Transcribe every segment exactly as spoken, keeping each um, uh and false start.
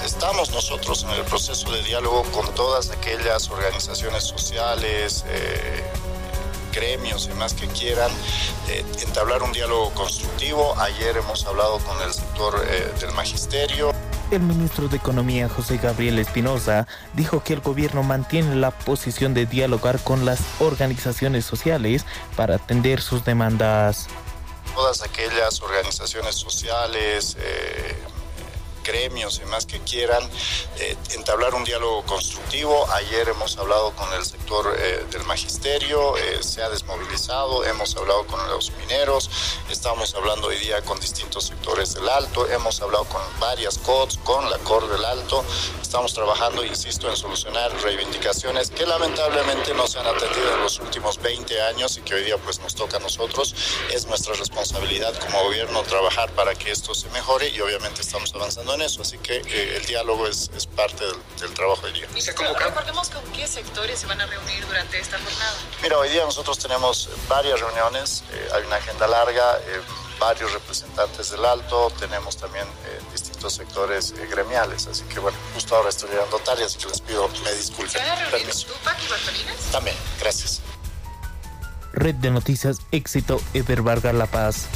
estamos nosotros en el proceso de diálogo con todas aquellas organizaciones sociales, eh, gremios y más que quieran eh, entablar un diálogo constructivo. Ayer hemos hablado con el sector eh, del magisterio. El ministro de Economía, José Gabriel Espinosa, dijo que el gobierno mantiene la posición de dialogar con las organizaciones sociales para atender sus demandas. Todas aquellas organizaciones sociales, eh, gremios y más que quieran eh, entablar un diálogo constructivo. Ayer hemos hablado con el sector eh, del magisterio, eh, se ha desmovilizado, hemos hablado con los mineros, estamos hablando hoy día con distintos sectores del Alto, hemos hablado con varias C O Ts, con la C O R del Alto, estamos trabajando, insisto, en solucionar reivindicaciones que lamentablemente no se han atendido en los últimos veinte años y que hoy día pues nos toca a nosotros. Es nuestra responsabilidad como gobierno trabajar para que esto se mejore y obviamente estamos avanzando en eso, así que eh, el diálogo es, es parte del, del trabajo del día. ¿Y se convoca? Recordemos con qué sectores se van a reunir durante esta jornada. Mira, hoy día nosotros tenemos varias reuniones, eh, hay una agenda larga, eh, varios representantes del Alto, tenemos también eh, distintos sectores eh, gremiales, así que bueno, justo ahora estoy llegando tarde, así que les pido me disculpen. ¿Se van a reunir Tupac y Bartolines? También, gracias. Red de Noticias Éxito, Eder Vargas La Paz.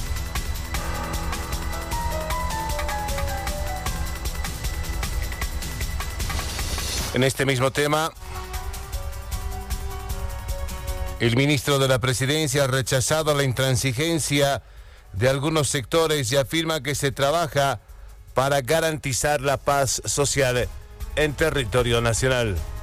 En este mismo tema, el ministro de la Presidencia ha rechazado la intransigencia de algunos sectores y afirma que se trabaja para garantizar la paz social en territorio nacional.